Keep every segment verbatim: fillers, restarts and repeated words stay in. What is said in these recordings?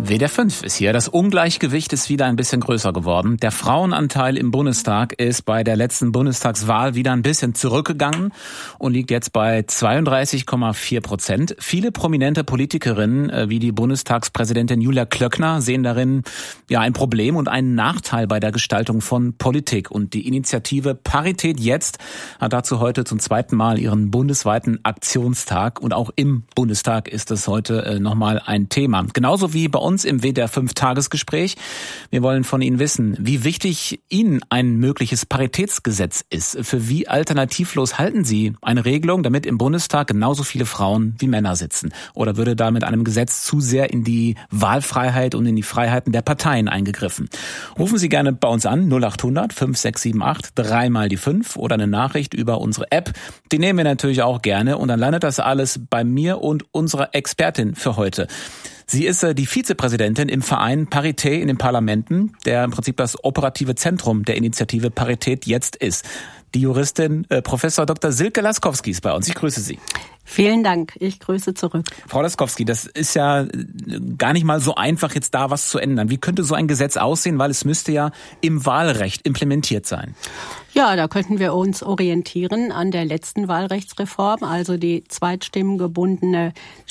W D R fünf ist hier. Das Ungleichgewicht ist wieder ein bisschen größer geworden. Der Frauenanteil im Bundestag ist bei der letzten Bundestagswahl wieder ein bisschen zurückgegangen und liegt jetzt bei zweiunddreißig Komma vier Prozent. Viele prominente Politikerinnen, wie die Bundestagspräsidentin Julia Klöckner, sehen darin ja ein Problem und einen Nachteil bei der Gestaltung von Politik. Und die Initiative Parität Jetzt hat dazu heute zum zweiten Mal ihren bundesweiten Aktionstag. Und auch im Bundestag ist es heute nochmal ein Thema. Genauso wie bei uns im W D R fünf Tagesgespräch. Wir wollen von Ihnen wissen, wie wichtig Ihnen ein mögliches Paritätsgesetz ist. Für wie alternativlos halten Sie eine Regelung, damit im Bundestag genauso viele Frauen wie Männer sitzen? Oder würde da mit einem Gesetz zu sehr in die Wahlfreiheit und in die Freiheiten der Parteien eingegriffen? Rufen Sie gerne bei uns an, null acht hundert fünf sechs sieben acht, dreimal die fünf oder eine Nachricht über unsere App. Die nehmen wir natürlich auch gerne und dann landet das alles bei mir und unserer Expertin für heute. Sie ist die Vizepräsidentin im Verein Parität in den Parlamenten, der im Prinzip das operative Zentrum der Initiative Parität Jetzt ist. Die Juristin äh, Professor Doktor Silke Laskowski ist bei uns. Ich grüße Sie. Vielen Dank. Ich grüße zurück. Frau Laskowski, das ist ja gar nicht mal so einfach, jetzt da was zu ändern. Wie könnte so ein Gesetz aussehen? Weil es müsste ja im Wahlrecht implementiert sein. Ja, da könnten wir uns orientieren an der letzten Wahlrechtsreform, also die zweitstimmengebundene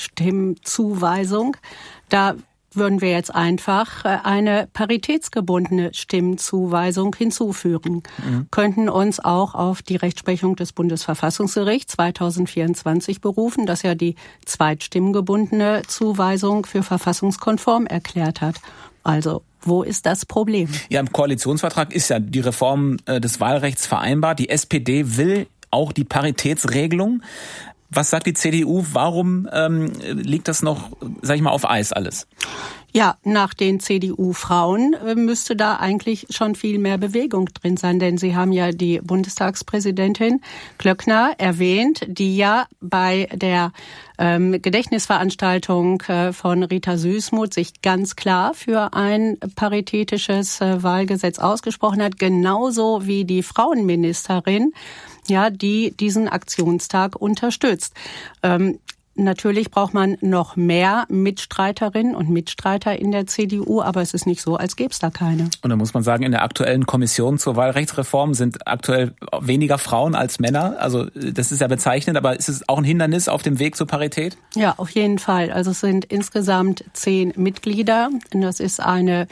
Stimmzuweisung. Da würden wir jetzt einfach eine paritätsgebundene Stimmzuweisung hinzufügen. Mhm. Könnten uns auch auf die Rechtsprechung des Bundesverfassungsgerichts zweitausendvierundzwanzig berufen, das ja die zweitstimmengebundene Zuweisung für verfassungskonform erklärt hat. Also, wo ist das Problem? Ja, im Koalitionsvertrag ist ja die Reform äh, des Wahlrechts vereinbart. Die S P D will auch die Paritätsregelung. Was sagt die C D U? Warum ähm, liegt das noch, sag ich mal, auf Eis alles? Ja, nach den C D U-Frauen äh, müsste da eigentlich schon viel mehr Bewegung drin sein, denn Sie haben ja die Bundestagspräsidentin Klöckner erwähnt, die ja bei der ähm, Gedächtnisveranstaltung äh, von Rita Süssmuth sich ganz klar für ein paritätisches äh, Wahlgesetz ausgesprochen hat, genauso wie die Frauenministerin, ja, die diesen Aktionstag unterstützt. Ähm, Natürlich braucht man noch mehr Mitstreiterinnen und Mitstreiter in der C D U, aber es ist nicht so, als gäbe es da keine. Und da muss man sagen, in der aktuellen Kommission zur Wahlrechtsreform sind aktuell weniger Frauen als Männer. Also das ist ja bezeichnend, aber ist es auch ein Hindernis auf dem Weg zur Parität? Ja, auf jeden Fall. Also es sind insgesamt zehn Mitglieder. Das ist eine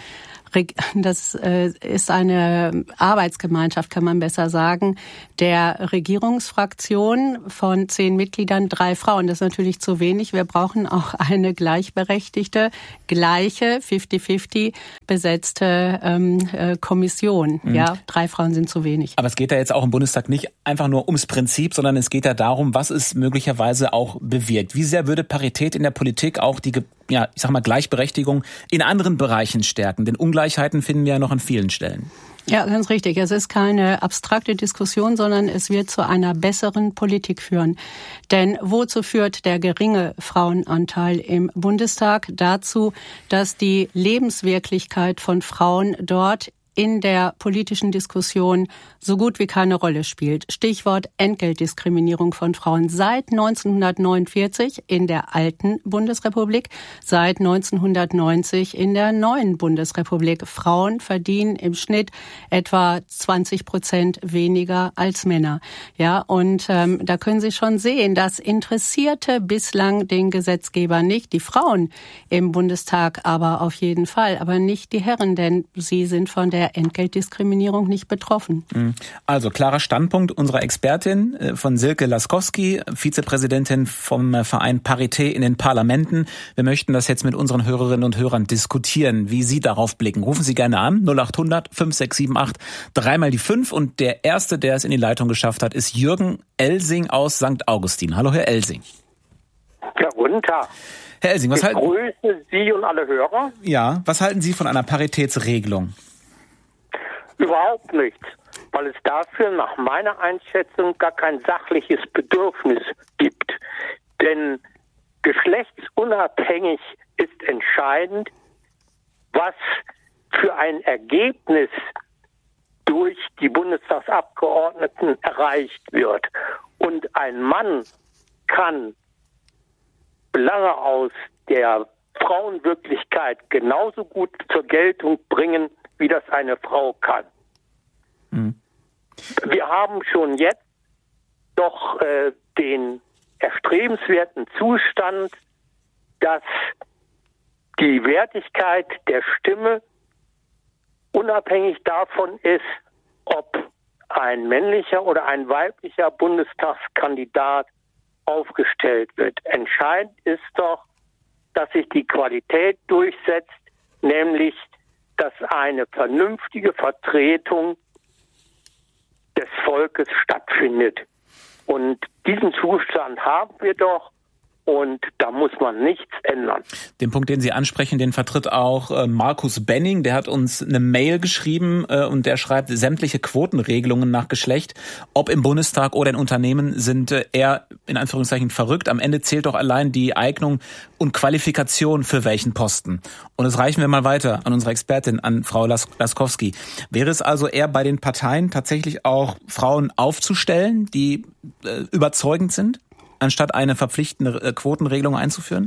Das ist eine Arbeitsgemeinschaft, kann man besser sagen, der Regierungsfraktion von zehn Mitgliedern, drei Frauen. Das ist natürlich zu wenig. Wir brauchen auch eine gleichberechtigte, gleiche, fifty fifty besetzte ähm, Kommission. Mhm. Ja, drei Frauen sind zu wenig. Aber es geht ja jetzt auch im Bundestag nicht einfach nur ums Prinzip, sondern es geht ja darum, was es möglicherweise auch bewirkt. Wie sehr würde Parität in der Politik auch die, ja, ich sag mal, Gleichberechtigung in anderen Bereichen stärken? Denn Ungleichheiten finden wir ja noch an vielen Stellen. Ja, ganz richtig. Es ist keine abstrakte Diskussion, sondern es wird zu einer besseren Politik führen. Denn wozu führt der geringe Frauenanteil im Bundestag? Dazu, dass die Lebenswirklichkeit von Frauen dort in der politischen Diskussion so gut wie keine Rolle spielt. Stichwort Entgeltdiskriminierung von Frauen seit neunzehnhundertneunundvierzig in der alten Bundesrepublik, seit neunzehnhundertneunzig in der neuen Bundesrepublik. Frauen verdienen im Schnitt etwa zwanzig Prozent weniger als Männer. Ja, und ähm, da können Sie schon sehen, das interessierte bislang den Gesetzgeber nicht. Die Frauen im Bundestag aber auf jeden Fall, aber nicht die Herren, denn sie sind von der Entgeltdiskriminierung nicht betroffen. Also klarer Standpunkt unserer Expertin von Silke Laskowski, Vizepräsidentin vom Verein Parität in den Parlamenten. Wir möchten das jetzt mit unseren Hörerinnen und Hörern diskutieren, wie Sie darauf blicken. Rufen Sie gerne an, null acht hundert fünf sechs sieben acht, dreimal die fünf. Und der Erste, der es in die Leitung geschafft hat, ist Jürgen Elsing aus Sankt Augustin. Hallo, Herr Elsing. Ja, guten Tag. Herr Elsing, was ich halten... grüße Sie und alle Hörer. Ja, was halten Sie von einer Paritätsregelung? Überhaupt nichts, weil es dafür nach meiner Einschätzung gar kein sachliches Bedürfnis gibt. Denn geschlechtsunabhängig ist entscheidend, was für ein Ergebnis durch die Bundestagsabgeordneten erreicht wird. Und ein Mann kann Belange aus der Frauenwirklichkeit genauso gut zur Geltung bringen, wie das eine Frau kann. Mhm. Wir haben schon jetzt doch äh, den erstrebenswerten Zustand, dass die Wertigkeit der Stimme unabhängig davon ist, ob ein männlicher oder ein weiblicher Bundestagskandidat aufgestellt wird. Entscheidend ist doch, dass sich die Qualität durchsetzt, nämlich, dass eine vernünftige Vertretung des Volkes stattfindet. Und diesen Zustand haben wir doch. Und da muss man nichts ändern. Den Punkt, den Sie ansprechen, den vertritt auch äh, Markus Benning. Der hat uns eine Mail geschrieben äh, und der schreibt, sämtliche Quotenregelungen nach Geschlecht, ob im Bundestag oder in Unternehmen, sind äh, eher in Anführungszeichen verrückt. Am Ende zählt doch allein die Eignung und Qualifikation für welchen Posten. Und das reichen wir mal weiter an unsere Expertin, an Frau Las- Laskowski. Wäre es also eher bei den Parteien tatsächlich auch Frauen aufzustellen, die äh, überzeugend sind, anstatt eine verpflichtende Quotenregelung einzuführen?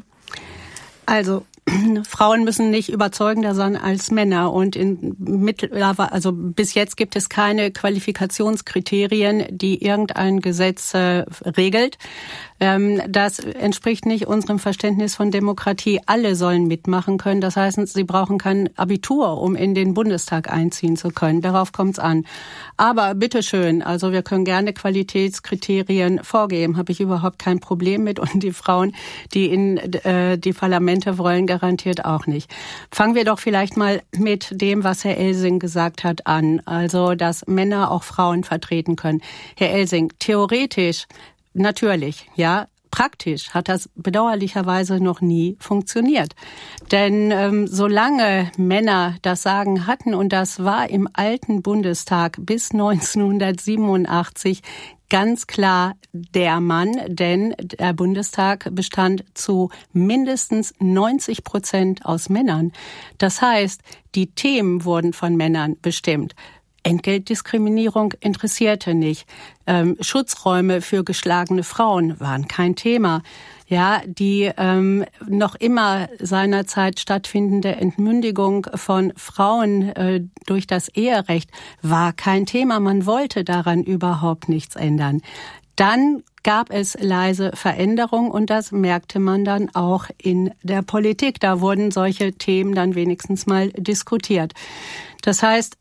Also Frauen müssen nicht überzeugender sein als Männer und in Mittel, also bis jetzt gibt es keine Qualifikationskriterien, die irgendein Gesetz äh, regelt. Ähm, das entspricht nicht unserem Verständnis von Demokratie. Alle sollen mitmachen können. Das heißt, sie brauchen kein Abitur, um in den Bundestag einziehen zu können. Darauf kommt's an. Aber bitteschön, also wir können gerne Qualitätskriterien vorgeben. Habe ich überhaupt kein Problem mit. Und die Frauen, die in äh, die Parlamente wollen, garantiert auch nicht. Fangen wir doch vielleicht mal mit dem, was Herr Elsing gesagt hat, an. Also, dass Männer auch Frauen vertreten können. Herr Elsing, theoretisch, natürlich, ja, praktisch hat das bedauerlicherweise noch nie funktioniert. Denn ähm, solange Männer das Sagen hatten, und das war im alten Bundestag bis neunzehnhundertsiebenundachtzig ganz klar der Mann, denn der Bundestag bestand zu mindestens neunzig Prozent aus Männern. Das heißt, die Themen wurden von Männern bestimmt. Entgeltdiskriminierung interessierte nicht. Ähm, Schutzräume für geschlagene Frauen waren kein Thema. Ja, die ähm, noch immer seinerzeit stattfindende Entmündigung von Frauen äh, durch das Eherecht war kein Thema. Man wollte daran überhaupt nichts ändern. Dann gab es leise Veränderungen und das merkte man dann auch in der Politik. Da wurden solche Themen dann wenigstens mal diskutiert. Das heißt,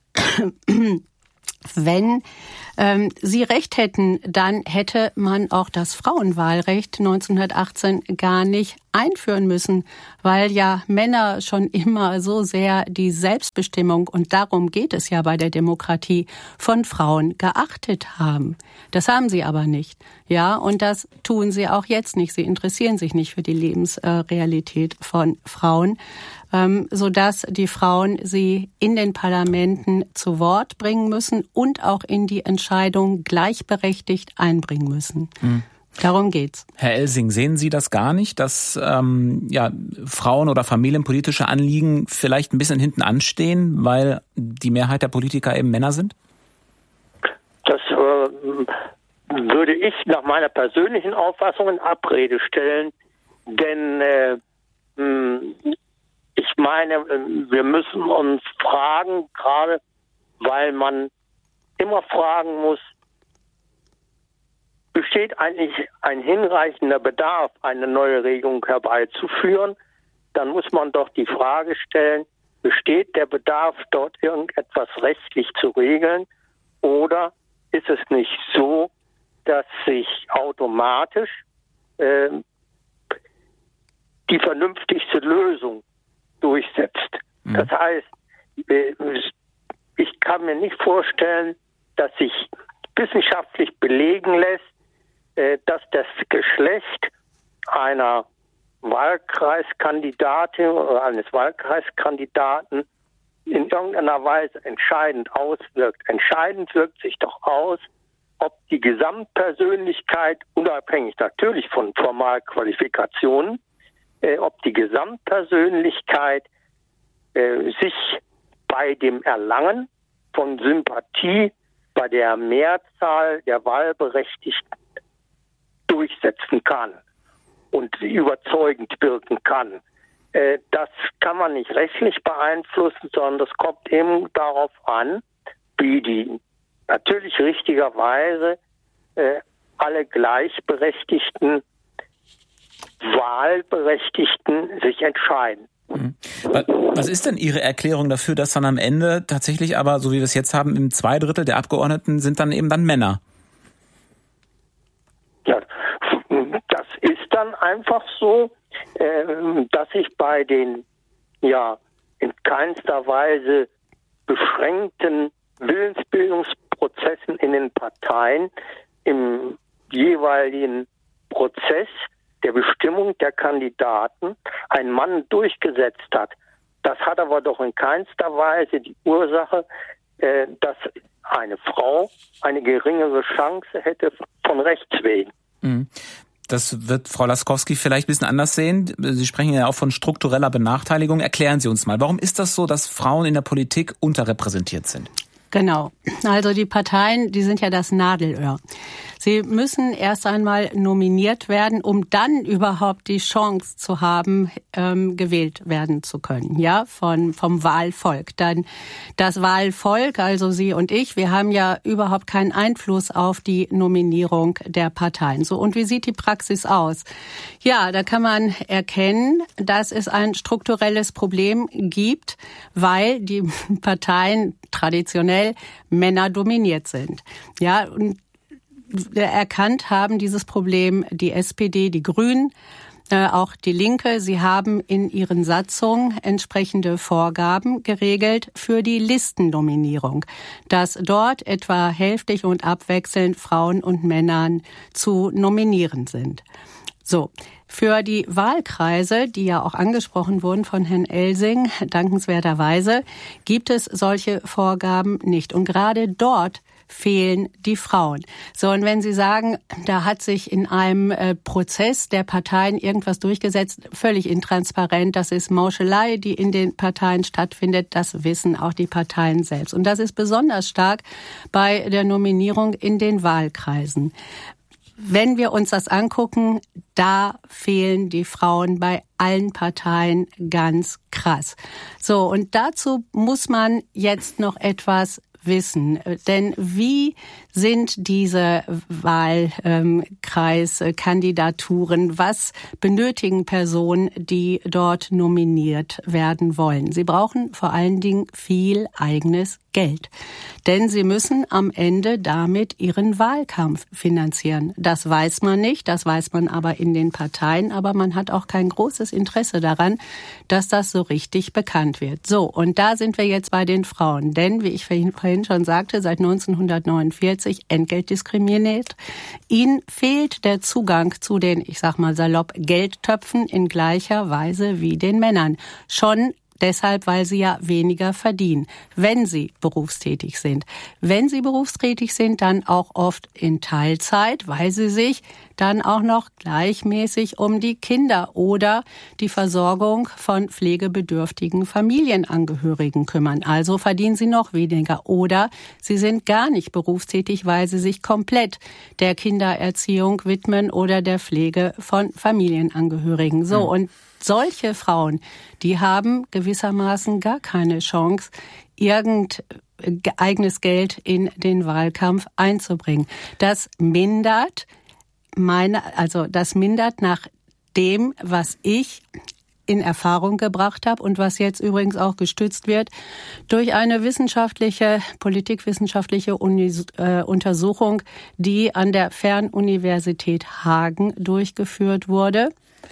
wenn ähm, Sie recht hätten, dann hätte man auch das Frauenwahlrecht neunzehnhundertachtzehn gar nicht einführen müssen, weil ja Männer schon immer so sehr die Selbstbestimmung, und darum geht es ja bei der Demokratie, von Frauen geachtet haben. Das haben sie aber nicht. Ja, und das tun sie auch jetzt nicht. Sie interessieren sich nicht für die Lebensrealität von Frauen, ähm, sodass die Frauen sie in den Parlamenten zu Wort bringen müssen und auch in die Entscheidung gleichberechtigt einbringen müssen. Mhm. Darum geht's. Herr Elsing, sehen Sie das gar nicht, dass ähm, ja, Frauen- oder familienpolitische Anliegen vielleicht ein bisschen hinten anstehen, weil die Mehrheit der Politiker eben Männer sind? Das äh, würde ich nach meiner persönlichen Auffassung in Abrede stellen, denn äh, ich meine, wir müssen uns fragen, gerade weil man immer fragen muss, besteht eigentlich ein hinreichender Bedarf, eine neue Regelung herbeizuführen, dann muss man doch die Frage stellen, besteht der Bedarf, dort irgendetwas rechtlich zu regeln, oder ist es nicht so, dass sich automatisch äh, die vernünftigste Lösung durchsetzt? Mhm. Das heißt, äh, ich kann mir nicht vorstellen, dass sich wissenschaftlich belegen lässt, dass das Geschlecht einer Wahlkreiskandidatin oder eines Wahlkreiskandidaten in irgendeiner Weise entscheidend auswirkt. Entscheidend wirkt sich doch aus, ob die Gesamtpersönlichkeit, unabhängig natürlich von Formalqualifikationen, äh, ob die Gesamtpersönlichkeit äh, sich bei dem Erlangen von Sympathie bei der Mehrzahl der Wahlberechtigten durchsetzen kann und überzeugend wirken kann. Äh, das kann man nicht rechtlich beeinflussen, sondern es kommt eben darauf an, wie die natürlich richtigerweise äh, alle gleichberechtigten Wahlberechtigten sich entscheiden. Was ist denn Ihre Erklärung dafür, dass dann am Ende tatsächlich aber, so wie wir es jetzt haben, im zwei Drittel der Abgeordneten sind dann eben dann Männer? Ja, das ist dann einfach so, dass sich bei den ja in keinster Weise beschränkten Willensbildungsprozessen in den Parteien im jeweiligen Prozess der Bestimmung der Kandidaten ein Mann durchgesetzt hat. Das hat aber doch in keinster Weise die Ursache, äh, dass eine Frau eine geringere Chance hätte von Rechts wegen. Das wird Frau Laskowski vielleicht ein bisschen anders sehen. Sie sprechen ja auch von struktureller Benachteiligung. Erklären Sie uns mal, warum ist das so, dass Frauen in der Politik unterrepräsentiert sind? Genau. Also die Parteien, die sind ja das Nadelöhr. Sie müssen erst einmal nominiert werden, um dann überhaupt die Chance zu haben, ähm, gewählt werden zu können, ja, von, vom Wahlvolk. Dann das Wahlvolk, also Sie und ich, wir haben ja überhaupt keinen Einfluss auf die Nominierung der Parteien. So, und wie sieht die Praxis aus? Ja, da kann man erkennen, dass es ein strukturelles Problem gibt, weil die Parteien traditionell Männer dominiert sind. Ja, und erkannt haben dieses Problem die S P D, die Grünen, äh, auch die Linke. Sie haben in ihren Satzungen entsprechende Vorgaben geregelt für die Listennominierung, dass dort etwa hälftig und abwechselnd Frauen und Männern zu nominieren sind. So, für die Wahlkreise, die ja auch angesprochen wurden von Herrn Elsing, dankenswerterweise, gibt es solche Vorgaben nicht. Und gerade dort fehlen die Frauen. So, und wenn Sie sagen, da hat sich in einem äh, Prozess der Parteien irgendwas durchgesetzt, völlig intransparent, das ist Mauschelei, die in den Parteien stattfindet, das wissen auch die Parteien selbst. Und das ist besonders stark bei der Nominierung in den Wahlkreisen. Wenn wir uns das angucken, da fehlen die Frauen bei allen Parteien ganz krass. So, und dazu muss man jetzt noch etwas wissen. Denn wie sind diese Wahlkreiskandidaturen? Was benötigen Personen, die dort nominiert werden wollen? Sie brauchen vor allen Dingen viel eigenes Geld. Denn sie müssen am Ende damit ihren Wahlkampf finanzieren. Das weiß man nicht, das weiß man aber in den Parteien, aber man hat auch kein großes Interesse daran, dass das so richtig bekannt wird. So, und da sind wir jetzt bei den Frauen. Denn, wie ich vorhin schon sagte, seit neunzehnhundertneunundvierzig entgeltdiskriminiert. Ihnen fehlt der Zugang zu den, ich sag mal salopp, Geldtöpfen in gleicher Weise wie den Männern. Schon deshalb, weil sie ja weniger verdienen, wenn sie berufstätig sind. Wenn sie berufstätig sind, dann auch oft in Teilzeit, weil sie sich dann auch noch gleichmäßig um die Kinder oder die Versorgung von pflegebedürftigen Familienangehörigen kümmern. Also verdienen sie noch weniger. Oder sie sind gar nicht berufstätig, weil sie sich komplett der Kindererziehung widmen oder der Pflege von Familienangehörigen. So, mhm. Und solche Frauen, die haben gewissermaßen gar keine Chance, irgend eigenes Geld in den Wahlkampf einzubringen. Das mindert meine, also das mindert nach dem, was ich in Erfahrung gebracht habe und was jetzt übrigens auch gestützt wird durch eine wissenschaftliche, politikwissenschaftliche Uni, äh, Untersuchung, die an der Fernuniversität Hagen durchgeführt wurde.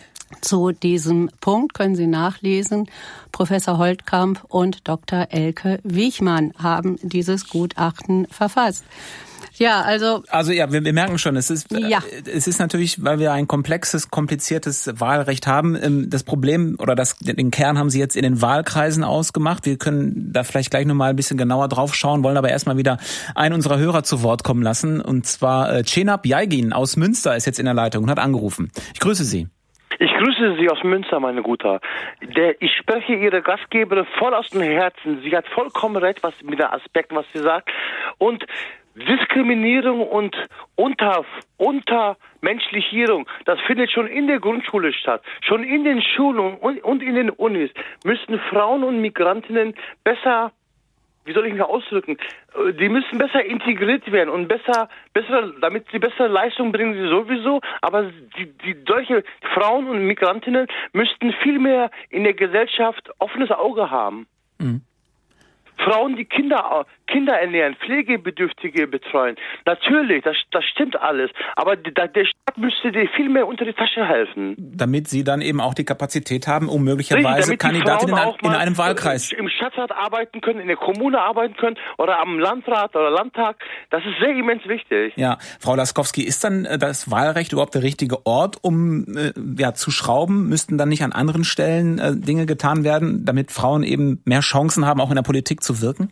Zu diesem Punkt können Sie nachlesen. Professor Holtkamp und Doktor Elke Wiechmann haben dieses Gutachten verfasst. Ja, also also ja, wir, wir merken schon, es ist ja. es ist natürlich, weil wir ein komplexes, kompliziertes Wahlrecht haben. Das Problem oder das den Kern haben Sie jetzt in den Wahlkreisen ausgemacht. Wir können da vielleicht gleich noch mal ein bisschen genauer drauf schauen, wollen aber erstmal wieder einen unserer Hörer zu Wort kommen lassen. Und zwar Cenab Jaygin aus Münster ist jetzt in der Leitung und hat angerufen. Ich grüße Sie. Ich grüße Sie aus Münster, meine Guter. Der, ich spreche Ihre Gastgeberin voll aus dem Herzen. Sie hat vollkommen recht, was mit dem Aspekt, was sie sagt. Und Diskriminierung und unter, Untermenschlichierung, das findet schon in der Grundschule statt. Schon in den Schulen und, und in den Unis müssten Frauen und Migrantinnen besser, wie soll ich mich ausdrücken, die müssen besser integriert werden und besser, besser, damit sie bessere Leistung bringen sie sowieso, aber die, die solche Frauen und Migrantinnen müssten viel mehr in der Gesellschaft offenes Auge haben. Mhm. Frauen, die Kinder, Kinder ernähren, Pflegebedürftige betreuen. Natürlich, das, das stimmt alles. Aber der, der Staat müsste dir viel mehr unter die Tasche helfen. Damit sie dann eben auch die Kapazität haben, um möglicherweise Kandidatin in, in einem Wahlkreis im Stadtrat arbeiten können, in der Kommune arbeiten können oder am Landrat oder Landtag. Das ist sehr immens wichtig. Ja, Frau Laskowski, ist dann das Wahlrecht überhaupt der richtige Ort, um äh, ja, zu schrauben? Müssten dann nicht an anderen Stellen äh, Dinge getan werden, damit Frauen eben mehr Chancen haben, auch in der Politik zu wirken?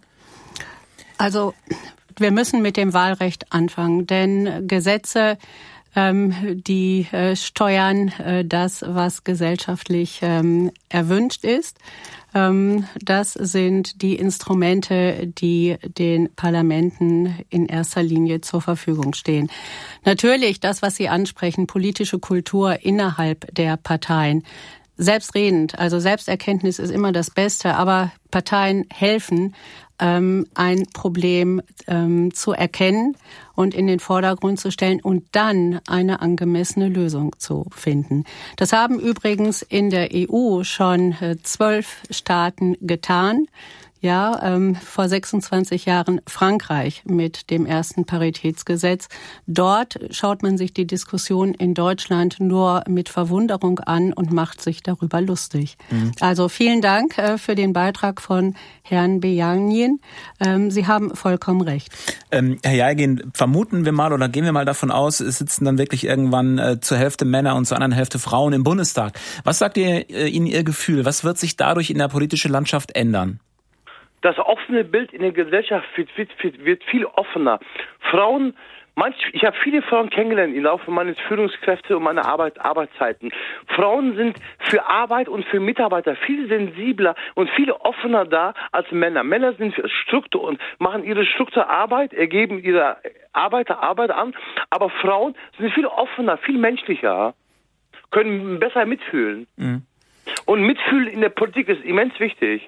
Also wir müssen mit dem Wahlrecht anfangen, denn Gesetze, ähm, die äh, steuern äh, das, was gesellschaftlich ähm, erwünscht ist. Ähm, das sind die Instrumente, die den Parlamenten in erster Linie zur Verfügung stehen. Natürlich, das, was Sie ansprechen, politische Kultur innerhalb der Parteien. Selbstredend, also Selbsterkenntnis ist immer das Beste, aber Parteien helfen, ähm, ein Problem ähm, zu erkennen und in den Vordergrund zu stellen und dann eine angemessene Lösung zu finden. Das haben übrigens in der E U schon äh, zwölf Staaten getan. Ja, ähm, vor sechsundzwanzig Jahren Frankreich mit dem ersten Paritätsgesetz. Dort schaut man sich die Diskussion in Deutschland nur mit Verwunderung an und macht sich darüber lustig. Mhm. Also vielen Dank äh, für den Beitrag von Herrn Bejanien. Ähm, Sie haben vollkommen recht. Ähm, Herr Jalgin, vermuten wir mal oder gehen wir mal davon aus, es sitzen dann wirklich irgendwann äh, zur Hälfte Männer und zur anderen Hälfte Frauen im Bundestag. Was sagt ihr, äh, Ihnen Ihr Gefühl? Was wird sich dadurch in der politischen Landschaft ändern? Das offene Bild in der Gesellschaft wird, wird, wird viel offener. Frauen, manch, ich habe viele Frauen kennengelernt im Laufe meines Führungskräfte und meiner Arbeit, Arbeitszeiten. Frauen sind für Arbeit und für Mitarbeiter viel sensibler und viel offener da als Männer. Männer sind für Struktur und machen ihre Struktur Arbeit, ergeben ihre Arbeiter Arbeit an, aber Frauen sind viel offener, viel menschlicher, können besser mitfühlen. Mhm. Und Mitfühlen in der Politik ist immens wichtig.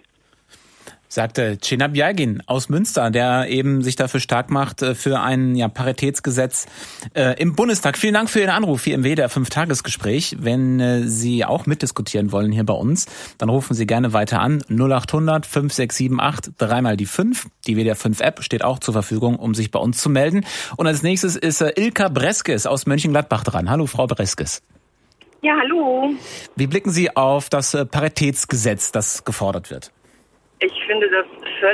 Sagte Cenab Jalgin aus Münster, der eben sich dafür stark macht für ein ja, Paritätsgesetz äh, im Bundestag. Vielen Dank für Ihren Anruf hier im W D R fünf Tagesgespräch. Wenn äh, Sie auch mitdiskutieren wollen hier bei uns, dann rufen Sie gerne weiter an. null acht hundert fünf sechs sieben acht, dreimal die fünf. Die W D R fünf App steht auch zur Verfügung, um sich bei uns zu melden. Und als nächstes ist äh, Ilka Breskes aus Mönchengladbach dran. Hallo, Frau Breskes. Ja, hallo. Wie blicken Sie auf das äh, Paritätsgesetz, das gefordert wird? Ich finde das völlig